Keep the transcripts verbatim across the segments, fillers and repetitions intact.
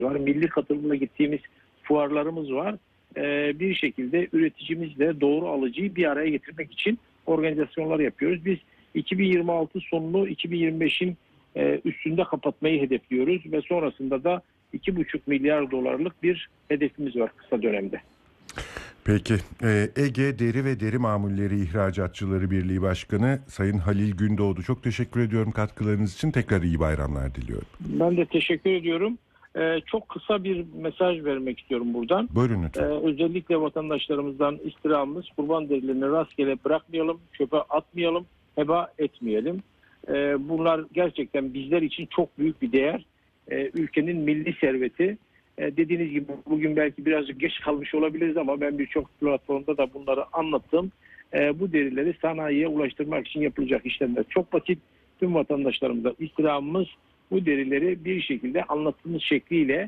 var. Milli katılımla gittiğimiz fuarlarımız var. Ee, bir şekilde üreticimizle doğru alıcıyı bir araya getirmek için organizasyonlar yapıyoruz. Biz iki bin yirmi altı sonunu iki bin yirmi beşin e, üstünde kapatmayı hedefliyoruz ve sonrasında da iki buçuk milyar dolarlık bir hedefimiz var kısa dönemde. Peki. Ege Deri ve Deri Mamulleri İhracatçıları Birliği Başkanı Sayın Halil Gündoğdu, çok teşekkür ediyorum katkılarınız için. Tekrar iyi bayramlar diliyorum. Ben de teşekkür ediyorum. Ee, çok kısa bir mesaj vermek istiyorum buradan. Buyurun lütfen. Ee, özellikle vatandaşlarımızdan istirhamımız, kurban derilerini rastgele bırakmayalım, çöpe atmayalım, heba etmeyelim. Ee, bunlar gerçekten bizler için çok büyük bir değer. Ee, ülkenin milli serveti. Ee, dediğiniz gibi bugün belki birazcık geç kalmış olabiliriz ama ben birçok platformda da bunları anlattım. Ee, bu derileri sanayiye ulaştırmak için yapılacak işlemler çok basit. Tüm vatandaşlarımıza istirhamımız, bu derileri bir şekilde anlattığımız şekliyle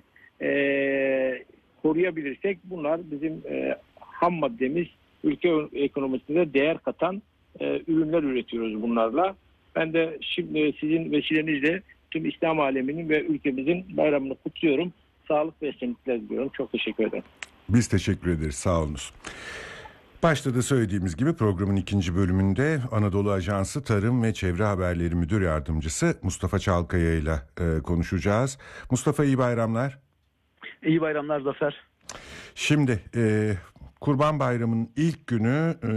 e, koruyabilirsek bunlar bizim e, ham maddemiz, ülke ekonomisine değer katan e, ürünler üretiyoruz bunlarla. Ben de şimdi sizin vesilenizle tüm İslam aleminin ve ülkemizin bayramını kutluyorum. Sağlık ve esenlikler diliyorum. Çok teşekkür ederim. Biz teşekkür ederiz. Sağ olunuz. Başta da söylediğimiz gibi programın ikinci bölümünde Anadolu Ajansı Tarım ve Çevre Haberleri Müdür Yardımcısı Mustafa Çalkaya ile konuşacağız. Mustafa, iyi bayramlar. İyi bayramlar Zafer. Şimdi e, Kurban Bayramı'nın ilk günü e,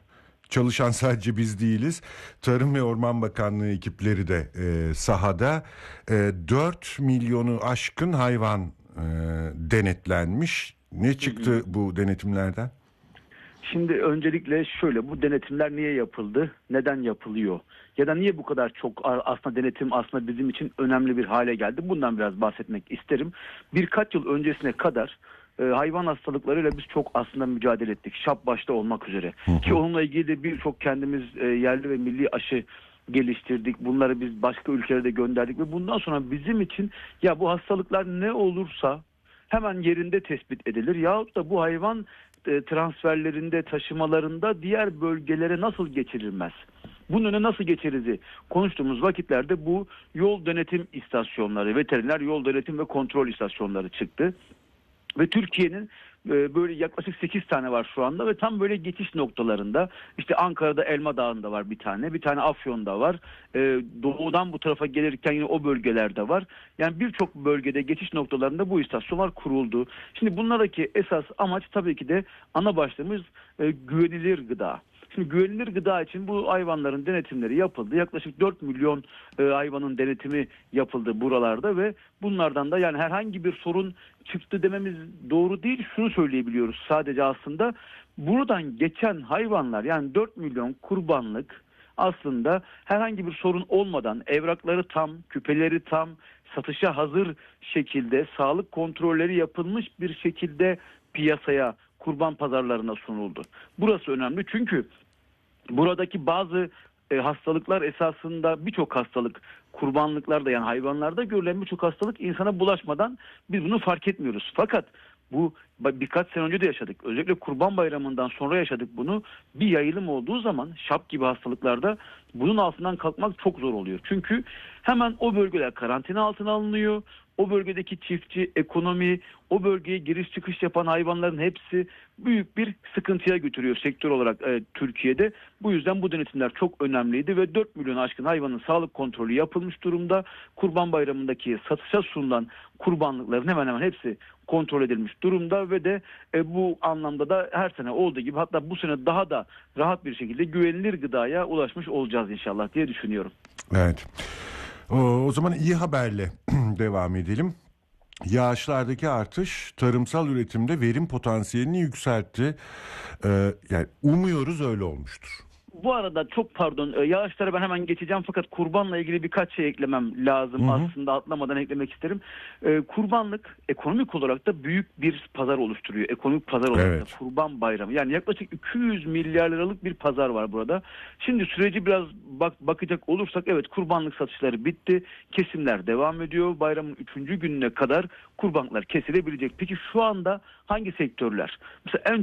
çalışan sadece biz değiliz. Tarım ve Orman Bakanlığı ekipleri de e, sahada. E, dört milyonu aşkın hayvan e, denetlenmiş. Ne çıktı hı hı. bu denetimlerden? Şimdi öncelikle şöyle, bu denetimler niye yapıldı? Neden yapılıyor? Ya da niye bu kadar çok aslında denetim aslında bizim için önemli bir hale geldi? Bundan biraz bahsetmek isterim. Birkaç yıl öncesine kadar e, hayvan hastalıklarıyla biz çok aslında mücadele ettik. Şap başta olmak üzere. Hı hı. Ki onunla ilgili de birçok kendimiz e, yerli ve milli aşı geliştirdik. Bunları biz başka ülkelere de gönderdik ve bundan sonra bizim için ya bu hastalıklar ne olursa hemen yerinde tespit edilir. Yahut da bu hayvan transferlerinde, taşımalarında diğer bölgelere nasıl geçirilmez? Bunun önüne nasıl geçerizi konuştuğumuz vakitlerde bu yol denetim istasyonları, veteriner yol denetim ve kontrol istasyonları çıktı. Ve Türkiye'nin böyle yaklaşık sekiz tane var şu anda ve tam böyle geçiş noktalarında, işte Ankara'da Elma Dağı'nda var bir tane, bir tane Afyon'da var, doğudan bu tarafa gelirken yine o bölgelerde var. Yani birçok bölgede geçiş noktalarında bu istasyonlar kuruldu. Şimdi bunlardaki esas amaç tabii ki de ana başlığımız güvenilir gıda. Şimdi güvenilir gıda için bu hayvanların denetimleri yapıldı. Yaklaşık dört milyon e, hayvanın denetimi yapıldı buralarda ve bunlardan da yani herhangi bir sorun çıktı dememiz doğru değil. Şunu söyleyebiliyoruz sadece, aslında buradan geçen hayvanlar, yani dört milyon kurbanlık aslında herhangi bir sorun olmadan, evrakları tam, küpeleri tam, satışa hazır şekilde, sağlık kontrolleri yapılmış bir şekilde piyasaya, kurban pazarlarına sunuldu. Burası önemli çünkü buradaki bazı e, hastalıklar esasında, birçok hastalık kurbanlıklarda, yani hayvanlarda görülen birçok hastalık insana bulaşmadan biz bunu fark etmiyoruz. Fakat bu birkaç sene önce de yaşadık. Özellikle Kurban Bayramı'ndan sonra yaşadık bunu. Bir yayılım olduğu zaman şap gibi hastalıklarda bunun altından kalkmak çok zor oluyor. Çünkü hemen o bölgeler karantina altına alınıyor. O bölgedeki çiftçi, ekonomi, o bölgeye giriş çıkış yapan hayvanların hepsi büyük bir sıkıntıya götürüyor sektör olarak e, Türkiye'de. Bu yüzden bu denetimler çok önemliydi ve dört milyon aşkın hayvanın sağlık kontrolü yapılmış durumda. Kurban Bayramı'ndaki satışa sunulan kurbanlıkların hemen hemen hepsi kontrol edilmiş durumda ve de e, bu anlamda da her sene olduğu gibi, hatta bu sene daha da rahat bir şekilde güvenilir gıdaya ulaşmış olacağız inşallah diye düşünüyorum. Evet. O, o zaman iyi haberle devam edelim. Yağışlardaki artış tarımsal üretimde verim potansiyelini yükseltti. Ee, yani umuyoruz öyle olmuştur. Bu arada çok pardon, yağışlara ben hemen geçeceğim fakat kurbanla ilgili birkaç şey eklemem lazım. Hı hı. Aslında atlamadan eklemek isterim. Ee, kurbanlık ekonomik olarak da büyük bir pazar oluşturuyor. Ekonomik pazar olarak evet. da Kurban Bayramı. Yani yaklaşık iki yüz milyar liralık bir pazar var burada. Şimdi süreci biraz bak, bakacak olursak, evet, kurbanlık satışları bitti. Kesimler devam ediyor. Bayramın üçüncü gününe kadar kurbanlıklar kesilebilecek. Peki şu anda hangi sektörler? Mesela en çok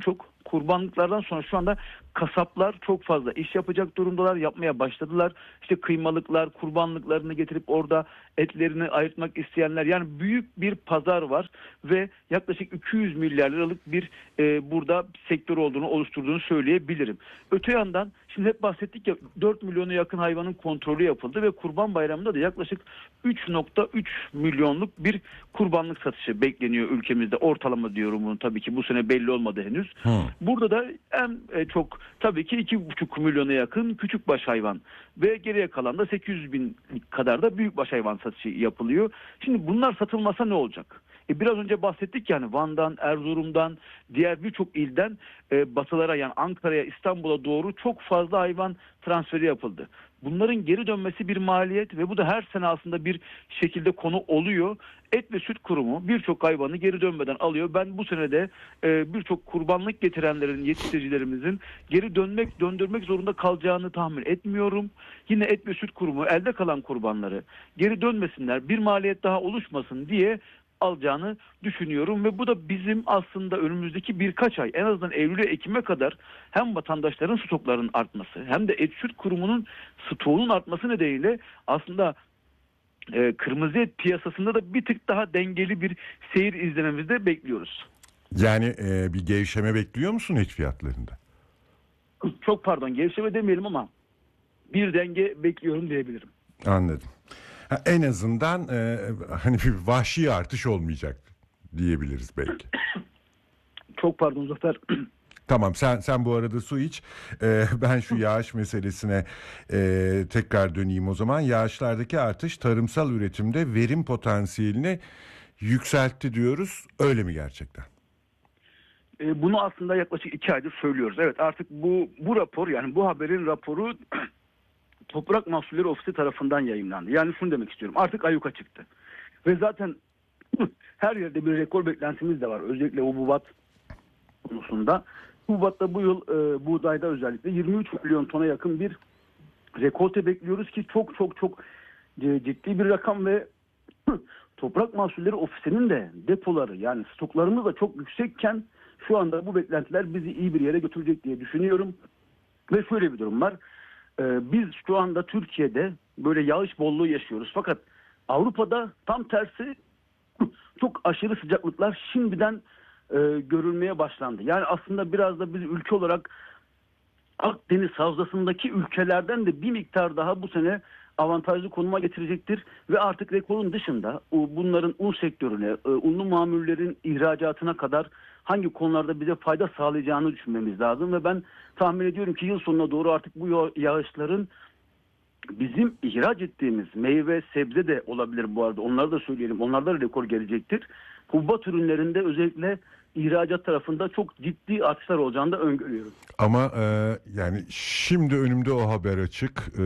kurbanlıklardan sonra şu anda kasaplar çok fazla iş yapacak durumdalar, yapmaya başladılar. İşte kıymalıklar, kurbanlıklarını getirip orada etlerini ayırtmak isteyenler, yani büyük bir pazar var ve yaklaşık iki yüz milyar liralık bir e, burada sektör olduğunu oluşturduğunu söyleyebilirim. Öte yandan şimdi hep bahsettik ya, dört milyona yakın hayvanın kontrolü yapıldı ve Kurban Bayramı'nda da yaklaşık üç nokta üç milyonluk bir kurbanlık satışı bekleniyor ülkemizde. Ortalama diyorum bunu, tabii ki bu sene belli olmadı henüz. Hmm. Burada da en e, çok tabii ki iki buçuk milyona yakın küçükbaş hayvan ve geriye kalan da sekiz yüz bin kadar da büyükbaş hayvan satışı yapılıyor. Şimdi bunlar satılmasa ne olacak? E biraz önce bahsettik, yani Van'dan, Erzurum'dan, diğer birçok ilden e, batılara, yani Ankara'ya, İstanbul'a doğru çok fazla hayvan transferi yapıldı. Bunların geri dönmesi bir maliyet ve bu da her sene aslında bir şekilde konu oluyor. Et ve Süt Kurumu birçok hayvanı geri dönmeden alıyor. Ben bu sene de e, birçok kurbanlık getirenlerin, yetiştiricilerimizin geri dönmek, döndürmek zorunda kalacağını tahmin etmiyorum. Yine Et ve Süt Kurumu elde kalan kurbanları geri dönmesinler, bir maliyet daha oluşmasın diye alacağını düşünüyorum ve bu da bizim aslında önümüzdeki birkaç ay, en azından Eylül'e Ekim'e kadar hem vatandaşların stoklarının artması hem de Et Süt Kurumu'nun stoğunun artması nedeniyle aslında e, kırmızı et piyasasında da bir tık daha dengeli bir seyir izlememizi de bekliyoruz. Yani e, bir gevşeme bekliyor musun et fiyatlarında? Çok pardon, gevşeme demeyelim ama bir denge bekliyorum diyebilirim. Anladım. Ha, en azından e, hani bir vahşi artış olmayacak diyebiliriz belki. Çok pardon Zafer. Tamam, sen sen bu arada su iç. Ee, ben şu yağış meselesine e, tekrar döneyim o zaman. Yağışlardaki artış tarımsal üretimde verim potansiyelini yükseltti diyoruz. Öyle mi gerçekten? E, bunu aslında yaklaşık iki aydır söylüyoruz. Evet, artık bu bu rapor, yani bu haberin raporu Toprak Mahsulleri Ofisi tarafından yayımlandı. Yani şunu demek istiyorum. Artık ayyuka çıktı. Ve zaten her yerde bir rekor beklentimiz de var. Özellikle hububat konusunda. Hububatta bu yıl e, buğdayda özellikle yirmi üç milyon tona yakın bir rekolte bekliyoruz ki çok çok çok ciddi bir rakam ve Toprak Mahsulleri Ofisi'nin de depoları, yani stoklarımız da çok yüksekken şu anda bu beklentiler bizi iyi bir yere götürecek diye düşünüyorum. Ve şöyle bir durum var. Ee, biz şu anda Türkiye'de böyle yağış bolluğu yaşıyoruz. Fakat Avrupa'da tam tersi çok aşırı sıcaklıklar şimdiden e, görülmeye başlandı. Yani aslında biraz da biz ülke olarak Akdeniz havzasındaki ülkelerden de bir miktar daha bu sene avantajlı konuma getirecektir. Ve artık rekorun dışında bunların un sektörüne, unlu mamullerin ihracatına kadar hangi konularda bize fayda sağlayacağını düşünmemiz lazım. Ve ben tahmin ediyorum ki yıl sonuna doğru artık bu yağışların bizim ihraç ettiğimiz meyve, sebze de olabilir bu arada. Onları da söyleyelim. Onlarda da rekor gelecektir. Hububat ürünlerinde özellikle ihracat tarafında çok ciddi artışlar olacağını da öngörüyorum. Ama e, yani şimdi önümde o haber açık. E,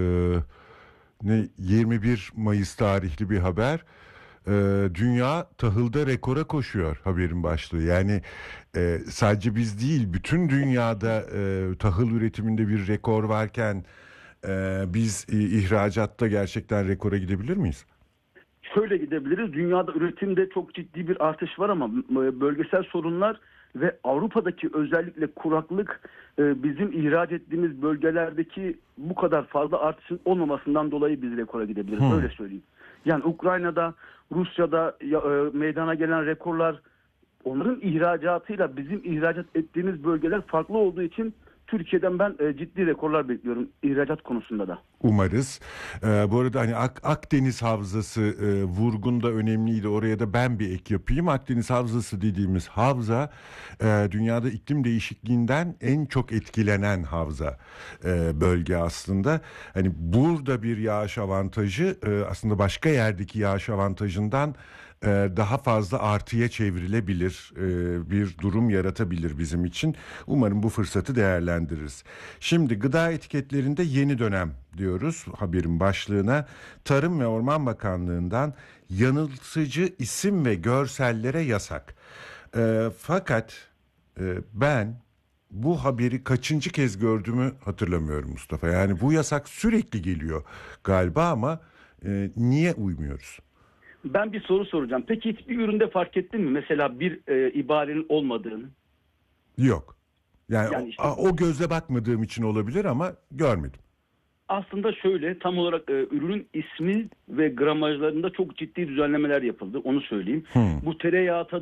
ne yirmi bir Mayıs tarihli bir haber. E, dünya tahılda rekora koşuyor, haberin başlığı. Yani e, sadece biz değil, bütün dünyada e, tahıl üretiminde bir rekor varken e, biz e, ihracatta gerçekten rekora gidebilir miyiz? Şöyle gidebiliriz. Dünyada üretimde çok ciddi bir artış var ama bölgesel sorunlar ve Avrupa'daki özellikle kuraklık bizim ihraç ettiğimiz bölgelerdeki bu kadar fazla artışın olmamasından dolayı biz rekora gidebiliriz. Hmm. Öyle söyleyeyim. Yani Ukrayna'da, Rusya'da meydana gelen rekorlar, onların ihracatıyla bizim ihracat ettiğimiz bölgeler farklı olduğu için Türkiye'den ben e, ciddi rekorlar bekliyorum ihracat konusunda da. Umarız. Ee, bu arada hani Ak- Akdeniz Havzası e, vurgun da önemliydi. Oraya da ben bir ek yapayım. Akdeniz Havzası dediğimiz havza e, dünyada iklim değişikliğinden en çok etkilenen havza e, bölge aslında. Hani burada bir yağış avantajı e, aslında başka yerdeki yağış avantajından daha fazla artıya çevrilebilir, bir durum yaratabilir bizim için. Umarım bu fırsatı değerlendiririz. Şimdi gıda etiketlerinde yeni dönem diyoruz haberin başlığına. Tarım ve Orman Bakanlığı'ndan yanıltıcı isim ve görsellere yasak. Fakat ben bu haberi kaçıncı kez gördüğümü hatırlamıyorum Mustafa. Yani bu yasak sürekli geliyor galiba ama niye uymuyoruz? Ben bir soru soracağım. Peki hiçbir üründe fark ettin mi? Mesela bir e, ibarenin olmadığını. Yok. Yani, Yani işte- o, o gözle bakmadığım için olabilir ama görmedim. Aslında şöyle, tam olarak e, ürünün ismi ve gramajlarında çok ciddi düzenlemeler yapıldı. Onu söyleyeyim. Hmm. Bu tereyağı